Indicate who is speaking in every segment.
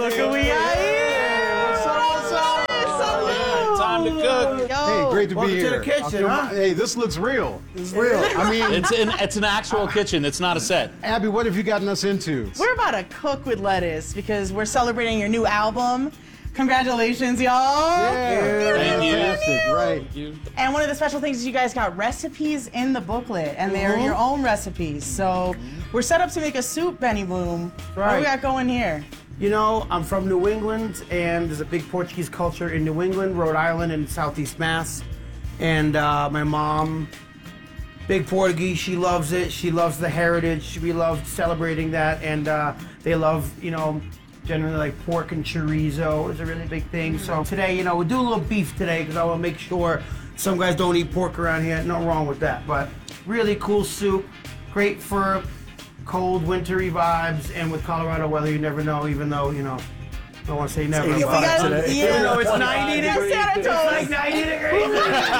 Speaker 1: look who we got here.
Speaker 2: What's up?
Speaker 1: Salud.
Speaker 3: Time to cook.
Speaker 1: Yo.
Speaker 2: Hey, great to be
Speaker 4: Welcome
Speaker 2: here.
Speaker 4: to the kitchen, huh?
Speaker 2: Hey, this looks real.
Speaker 4: It's real.
Speaker 2: I mean,
Speaker 3: It's an actual kitchen. It's not a set.
Speaker 2: Abby, what have you gotten us into?
Speaker 1: We're about to cook with lettuce because we're celebrating your new album. Congratulations, y'all.
Speaker 3: Thank you.
Speaker 2: Fantastic, right.
Speaker 1: And one of the special things is you guys got recipes in the booklet, and they're your own recipes. So we're set up to make a soup, Benny Bloom. What do we got going here?
Speaker 4: You know, I'm from New England, and there's a big Portuguese culture in New England, Rhode Island, and Southeast Mass. And my mom, big Portuguese, she loves it. She loves the heritage. We love celebrating that, and they love, you know, generally like pork and chorizo is a really big thing. So today, you know, we'll do a little beef today because I want to make sure some guys don't eat pork around here. No wrong with that, but really cool soup, great for cold, wintry vibes, and with Colorado weather, you never know, even though, you know, I don't want to say never.
Speaker 1: We got,
Speaker 4: Even
Speaker 1: yeah.
Speaker 4: though it's 90 degrees.
Speaker 1: It's
Speaker 4: Like 90 degrees.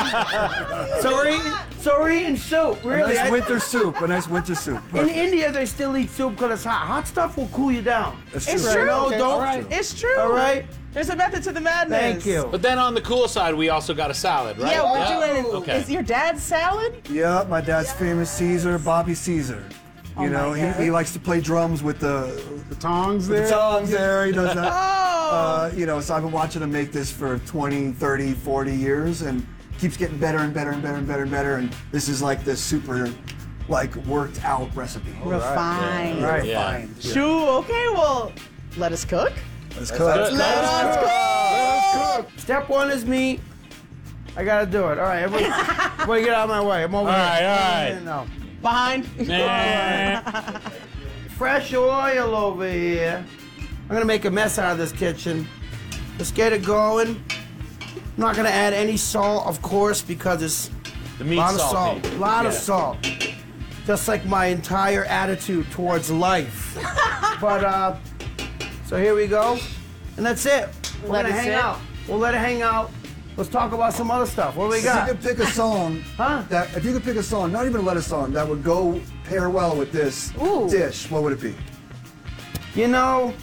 Speaker 4: So we're eating soup, really.
Speaker 5: A nice winter soup.
Speaker 4: In India, they still eat soup because it's hot. Hot stuff will cool you down.
Speaker 5: That's
Speaker 1: It's
Speaker 5: true.
Speaker 1: true.
Speaker 4: No,
Speaker 1: Okay,
Speaker 4: don't.
Speaker 1: all right. It's true.
Speaker 4: All right.
Speaker 1: There's a method to the madness.
Speaker 4: Thank you.
Speaker 3: But then on the cool side, we also got a salad, right?
Speaker 1: Yeah, we're doing.
Speaker 3: Okay.
Speaker 1: Is your dad's salad?
Speaker 5: Yeah, my dad's famous Caesar, Bobby Caesar. You know,
Speaker 1: my God.
Speaker 5: he likes to play drums with the
Speaker 2: Tongs there?
Speaker 5: songs there. He does that.
Speaker 1: Oh.
Speaker 5: You know, so I've been watching him make this for 20, 30, 40 years and keeps getting better and better and better and better and better. And this is like the super, like, worked out recipe.
Speaker 1: Refined.
Speaker 4: Right.
Speaker 3: Yeah.
Speaker 5: Fine.
Speaker 1: Shoo. Okay, well, let us cook.
Speaker 5: Let's cook.
Speaker 1: Let us cook.
Speaker 4: Step one is me. I gotta do it. All right, everybody get out of my way. I'm over
Speaker 3: All right,
Speaker 4: here.
Speaker 3: all right.
Speaker 4: No.
Speaker 1: Behind.
Speaker 3: Nah.
Speaker 4: Fresh oil over here. I'm gonna make a mess out of this kitchen. Let's get it going. I'm not gonna add any salt, of course, because it's
Speaker 3: The
Speaker 4: a
Speaker 3: meat's
Speaker 4: lot of
Speaker 3: salty.
Speaker 4: salt. A lot of salt. Just like my entire attitude towards life. But so here we go, and that's it. We're
Speaker 1: Let
Speaker 4: gonna
Speaker 1: it
Speaker 4: hang
Speaker 1: sit.
Speaker 4: out. We'll let it hang out. Let's talk about some other stuff. What do we
Speaker 5: If you
Speaker 4: got?
Speaker 5: could pick a song,
Speaker 4: Huh?
Speaker 5: if you could pick a song, not even a lettuce song, that would go pair well with this
Speaker 1: Ooh.
Speaker 5: dish, what would it be?
Speaker 4: You know,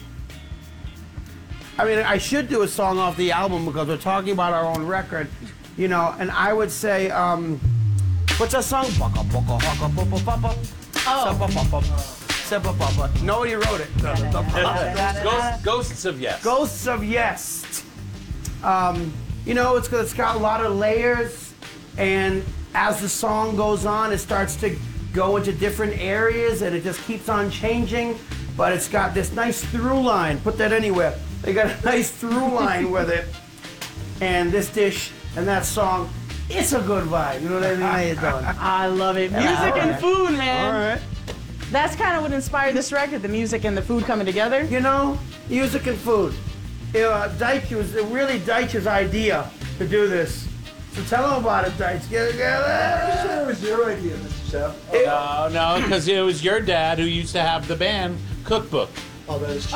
Speaker 4: I mean, I should do a song off the album because we're talking about our own record, you know, and I would say, what's that song? Oh. Nobody wrote it.
Speaker 3: Ghosts of Yes.
Speaker 4: Ghosts of Yes. You know, it's got a lot of layers, and as the song goes on, it starts to go into different areas, and it just keeps on changing. But it's got this nice through line. Put that anywhere. They got a nice through line with it. And this dish and that song, it's a good vibe. You know what I mean? How you doing?
Speaker 1: I love it. Music and food, man.
Speaker 4: All right.
Speaker 1: That's kind of what inspired this record, the music and the food coming together.
Speaker 4: You know, music and food. Deitch, it was really Deitch's idea to do this. So tell him about it, Deitch. Get together.
Speaker 5: It was your idea, Mr. Chef.
Speaker 3: No, because it was your dad who used to have the band Cookbook.
Speaker 5: Oh, that is true.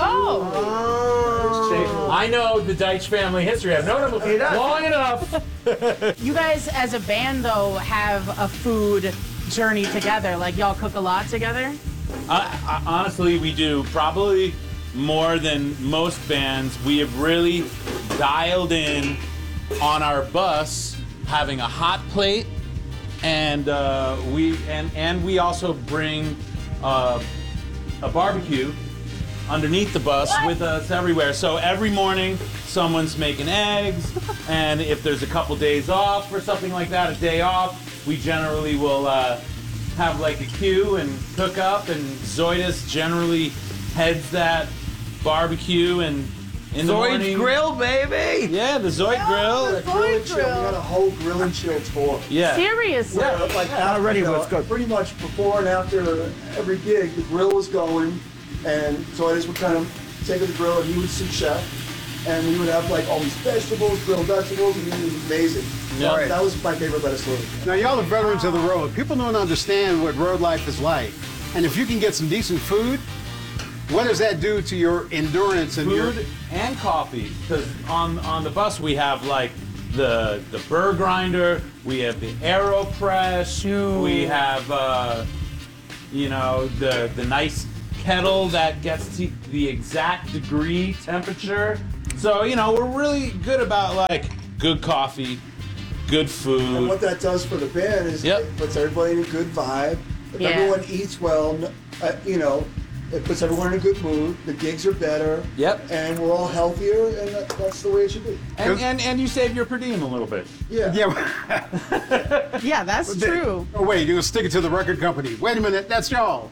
Speaker 1: Oh.
Speaker 3: I know the Deitch family history. I've known
Speaker 4: He
Speaker 3: them
Speaker 4: does.
Speaker 3: long enough.
Speaker 1: You guys, as a band, though, have a food journey together. Like, y'all cook a lot together?
Speaker 3: Honestly, we do probably more than most bands. We have really dialed in on our bus having a hot plate, and we also bring a barbecue underneath the bus with us everywhere. So every morning, someone's making eggs, and if there's a couple days off or something like that, a day off, we generally will have like a queue and cook up, and Zoidus generally heads that barbecue, and in the morning.
Speaker 4: Zoid's Grill, baby.
Speaker 3: Yeah, the Zoid Grill.
Speaker 5: Grill and chill. We got a whole grill and chill tour.
Speaker 3: Yeah.
Speaker 1: Seriously?
Speaker 5: Like
Speaker 4: already,
Speaker 5: you know,
Speaker 4: but it's good.
Speaker 5: Pretty much before and after every gig, the grill was going, and Zoidus would kind of take the grill, and he would sous chef, and we would have like all these vegetables, grilled vegetables, and it was amazing.
Speaker 3: Yeah.
Speaker 5: That was my favorite lettuce food.
Speaker 2: Now, y'all are veterans of the road. People don't understand what road life is like. And if you can get some decent food, what does that do to your endurance and your...
Speaker 3: Food and coffee, because on the bus we have like the burr grinder, we have the AeroPress, we have you know the nice kettle that gets to the exact degree temperature. So, you know, we're really good about like good coffee, good
Speaker 5: And
Speaker 3: food.
Speaker 5: what that does for the band is
Speaker 3: Yep.
Speaker 5: it puts everybody in a good vibe. If
Speaker 6: Yeah.
Speaker 5: everyone eats well, you know, it puts everyone in a good mood. The gigs are better.
Speaker 3: Yep.
Speaker 5: And we're all healthier, and that's the way it should be.
Speaker 3: And you save your per diem a little bit.
Speaker 5: Yeah.
Speaker 2: Yeah.
Speaker 1: Yeah, that's true.
Speaker 2: Oh, wait, you're going to stick it to the record company. Wait a minute, that's y'all.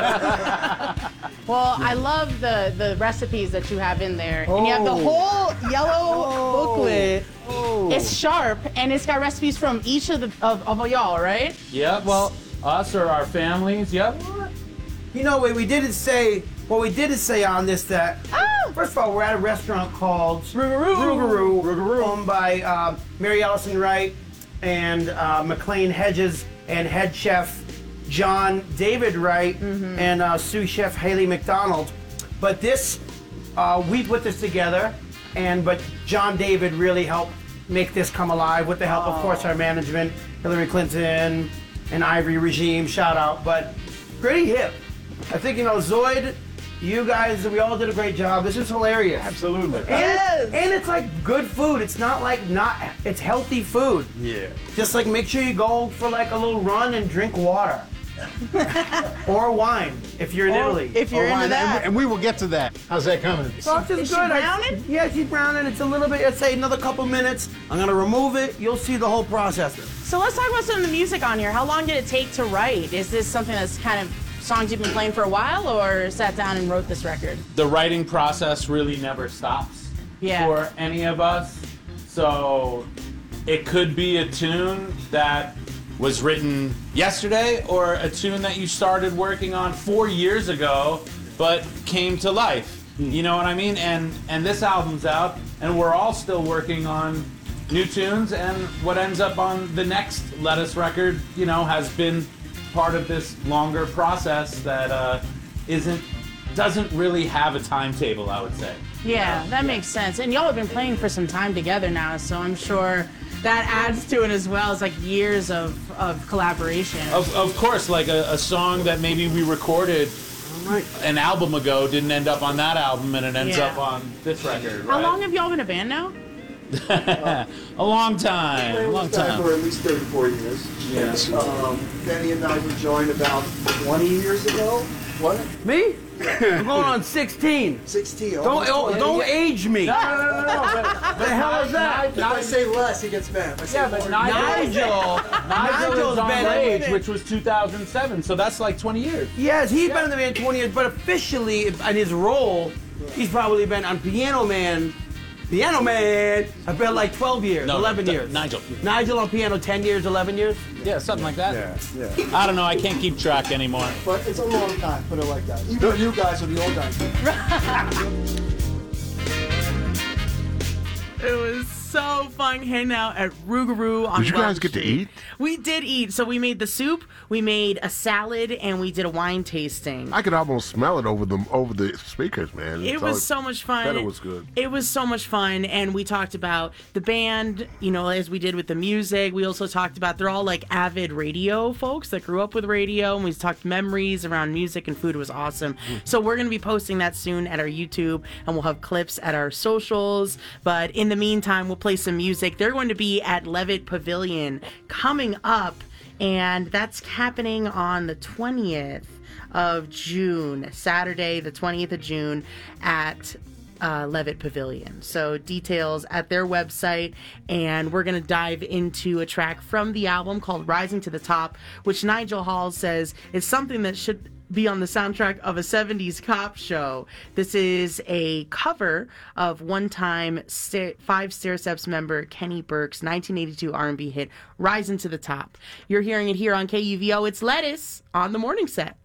Speaker 6: Well, I love the recipes that you have in there.
Speaker 1: And you have the
Speaker 2: Oh.
Speaker 1: whole yellow booklet.
Speaker 2: Oh.
Speaker 6: It's sharp, and it's got recipes from each of y'all, right?
Speaker 3: Yep. Well, us or our families. Yep.
Speaker 4: You know, what we didn't say on this that, first of all, we're at a restaurant called Rougarou, owned by Mary Ellison Wright and McLean Hedges and head chef John David Wright and sous chef Haley McDonald. But this, we put this together, but John David really helped make this come alive with the help, of course, our management, Hillary Clinton and Ivory Regime, shout out. But pretty hip. I think, you know, Zoid, you guys, we all did a great job. This is hilarious.
Speaker 3: Absolutely.
Speaker 4: And it's like good food. It's not like it's healthy food.
Speaker 3: Yeah.
Speaker 4: Just like make sure you go for like a little run and drink water. Or wine, if you're in Italy.
Speaker 1: If you're
Speaker 2: Oh,
Speaker 1: into
Speaker 2: and-
Speaker 1: that.
Speaker 2: and we will get to that. How's that coming?
Speaker 4: Sauce
Speaker 1: Is she
Speaker 4: good.
Speaker 1: browning?
Speaker 4: Yeah, she's browning. It's a little bit, I'd say another couple minutes. I'm gonna remove it. You'll see the whole process.
Speaker 6: So let's talk about some of the music on here. How long did it take to write? Is this something that's kind of songs you've been playing for a while, or sat down and wrote this record?
Speaker 3: The writing process really never stops
Speaker 6: Yeah.
Speaker 3: for any of us. So it could be a tune that was written yesterday or a tune that you started working on 4 years ago but came to life. You know what I mean? And this album's out and we're all still working on new tunes, and what ends up on the next Lettuce record, you know, has been part of this longer process that doesn't really have a timetable, I would say.
Speaker 6: Yeah, that makes sense. And y'all have been playing for some time together now, so I'm sure that adds to it as well. It's like years of collaboration.
Speaker 3: Of course, like a song that maybe we recorded an album ago didn't end up on that album, and it ends
Speaker 6: Yeah.
Speaker 3: up on this record.
Speaker 6: How
Speaker 3: Right?
Speaker 6: long have y'all been a band now?
Speaker 3: A long time.
Speaker 5: Playing
Speaker 3: A long
Speaker 5: with this guy
Speaker 3: time.
Speaker 5: for at least 34 years.
Speaker 3: Yeah.
Speaker 5: Benny and I were joined about 20 years ago. What?
Speaker 4: Me? I'm going on 16.
Speaker 5: 16.
Speaker 4: Don't age me.
Speaker 3: No.
Speaker 4: The hell is that?
Speaker 5: If I say less, he gets mad. If I say
Speaker 3: Yeah, but
Speaker 5: more,
Speaker 3: Nigel's
Speaker 4: Nigel's
Speaker 3: on
Speaker 4: been
Speaker 3: our
Speaker 4: in
Speaker 3: age, which was 2007, so that's like 20 years.
Speaker 4: Yes, he's been in the band 20 years, but officially, in his role, he's probably been on Piano Man, I bet like 12 years,
Speaker 3: No,
Speaker 4: 11 years.
Speaker 3: Nigel.
Speaker 4: Nigel on piano, 10 years, 11 years?
Speaker 3: Yeah, something like that. I don't know, I can't keep track anymore.
Speaker 5: but it's a long time, put it like that. Even you guys are the old guys.
Speaker 1: It was so fun hanging out at Rougarou on
Speaker 7: Did you guys
Speaker 1: Welch
Speaker 7: get to
Speaker 1: Street.
Speaker 7: eat?
Speaker 1: We did eat. So we made the soup, we made a salad, and we did a wine tasting.
Speaker 7: I could almost smell it over the speakers, man.
Speaker 1: It was so much fun.
Speaker 7: Bet it was good.
Speaker 1: It was so much fun, and we talked about the band, you know, as we did with the music. We also talked about, they're all like avid radio folks that grew up with radio, and we talked memories around music and food. It was awesome. So we're going to be posting that soon at our YouTube, and we'll have clips at our socials. But in the meantime, we'll play some music. They're going to be at Levitt Pavilion coming up, and that's happening on the 20th of June, Saturday, the 20th of June at Levitt Pavilion. So details at their website, and we're going to dive into a track from the album called Rising to the Top, which Nigel Hall says is something that should be on the soundtrack of a 70s cop show. This is a cover of one-time Five Stairsteps member Kenny Burke's 1982 R&B hit Rising to the Top. You're hearing it here on KUVO. It's Lettuce on the morning set.